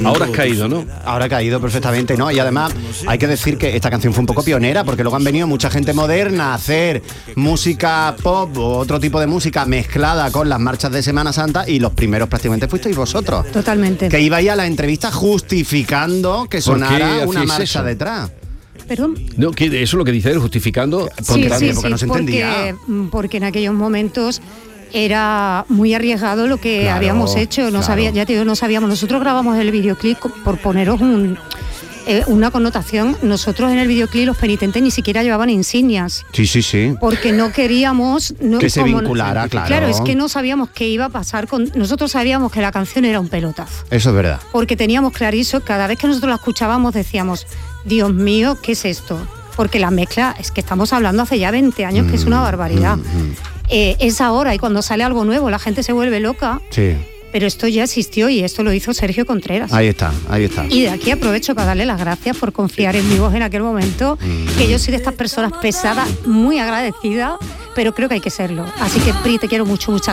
Ahora has caído, ¿no? Ahora ha caído perfectamente, ¿no? Y además hay que decir que esta canción fue un poco pionera, porque luego han venido mucha gente moderna a hacer música pop o otro tipo de música mezclada con las marchas de Semana Santa, y los primeros prácticamente fuisteis vosotros. Totalmente. Que ibais a la entrevista justificando que sonara una marcha eso detrás. ¿Perdón? No, que eso es lo que dice él, justificando. Sí, porque no se entendía. Porque en aquellos momentos era muy arriesgado lo que habíamos hecho. No sabíamos. Nosotros grabamos el videoclip, por poneros una connotación. Nosotros en el videoclip los penitentes ni siquiera llevaban insignias. Sí. Porque no queríamos... que se vinculara, claro. Claro, es que no sabíamos qué iba a pasar con... Nosotros sabíamos que la canción era un pelotazo. Eso es verdad. Porque teníamos clarísimo, cada vez que nosotros la escuchábamos decíamos, Dios mío, ¿qué es esto? Porque la mezcla, es que estamos hablando hace ya 20 años, que es una barbaridad. Es ahora, y cuando sale algo nuevo la gente se vuelve loca. Sí. Pero esto ya existió y esto lo hizo Sergio Contreras. Ahí está. Y de aquí aprovecho para darle las gracias por confiar en mi voz en aquel momento, que yo soy de estas personas pesadas, muy agradecida, pero creo que hay que serlo. Así que, Pri, te quiero mucho, muchas